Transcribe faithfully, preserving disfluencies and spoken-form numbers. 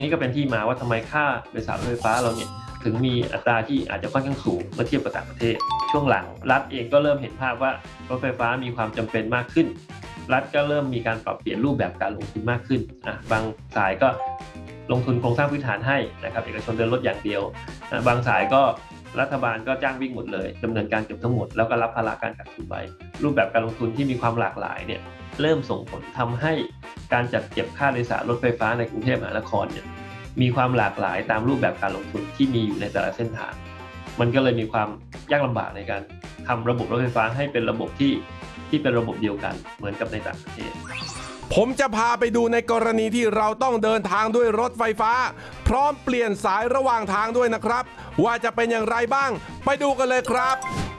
นี่ก็เป็นที่มาว่าทำไมค่าโดยสารรถไฟฟ้าเราเนี่ยถึงมีอัตราที่อาจจะค่อนข้างสูงเมื่อเทียบกับต่างประเทศช่วงหลังรัฐเองก็เริ่มเห็นภาพว่ารถไฟฟ้ามีความจำเป็นมากขึ้นรัฐก็เริ่มมีการปรับเปลี่ยนรูปแบบการลงทุนมากขึ้นอ่ะบางสายก็ลงทุนโครงสร้างพื้นฐานให้นะครับเอกชนเดินรถอย่างเดียวบางสายก็รัฐบาลก็จ้างวิ่งหมดเลยดำเนินการเกือบทั้งหมดแล้วก็รับภาระการขาดทุนไว้รูปแบบการลงทุนที่มีความหลากหลายเนี่ยเริ่มส่งผลทำให้การจัดเก็บค่าโดยสารรถไฟฟ้าในกรุงเทพมหานครเนี่ยมีความหลากหลายตามรูปแบบการลงทุนที่มีอยู่ในแต่ละเส้นทางมันก็เลยมีความยากลำบากในการทำระบบรถไฟฟ้าให้เป็นระบบที่ที่เป็นระบบเดียวกันเหมือนกับในต่างประเทศผมจะพาไปดูในกรณีที่เราต้องเดินทางด้วยรถไฟฟ้าพร้อมเปลี่ยนสายระหว่างทางด้วยนะครับว่าจะเป็นอย่างไรบ้างไปดูกันเลยครับ